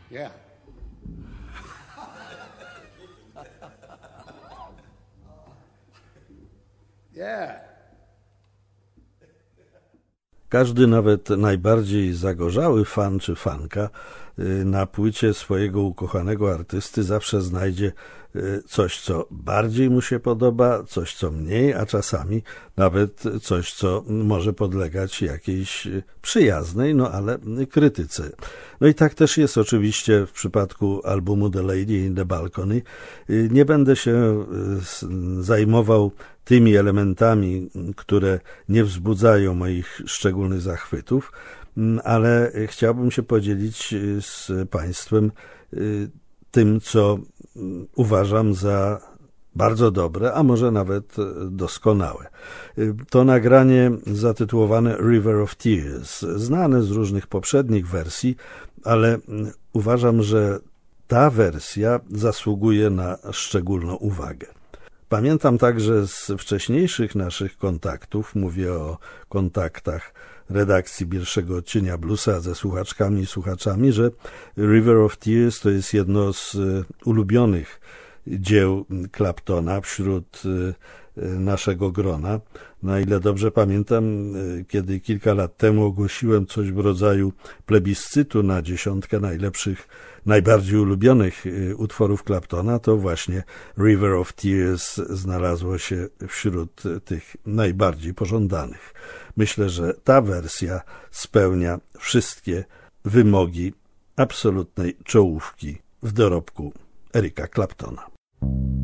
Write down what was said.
Yeah. Yeah. Każdy, nawet najbardziej zagorzały fan czy fanka na płycie swojego ukochanego artysty zawsze znajdzie coś, co bardziej mu się podoba, coś, co mniej, a czasami nawet coś, co może podlegać jakiejś przyjaznej, ale krytyce. No i tak też jest oczywiście w przypadku albumu The Lady in the Balcony. Nie będę się zajmował tymi elementami, które nie wzbudzają moich szczególnych zachwytów, ale chciałbym się podzielić z Państwem tym, co uważam za bardzo dobre, a może nawet doskonałe. To nagranie zatytułowane River of Tears, znane z różnych poprzednich wersji, ale uważam, że ta wersja zasługuje na szczególną uwagę. Pamiętam także z wcześniejszych naszych kontaktów, mówię o kontaktach redakcji pierwszego odcienia Bluesa ze słuchaczkami i słuchaczami, że River of Tears to jest jedno z ulubionych dzieł Claptona wśród naszego grona. Na ile dobrze pamiętam, kiedy kilka lat temu ogłosiłem coś w rodzaju plebiscytu na 10 najlepszych, najbardziej ulubionych utworów Claptona, to właśnie River of Tears znalazło się wśród tych najbardziej pożądanych. Myślę, że ta wersja spełnia wszystkie wymogi absolutnej czołówki w dorobku Erica Claptona.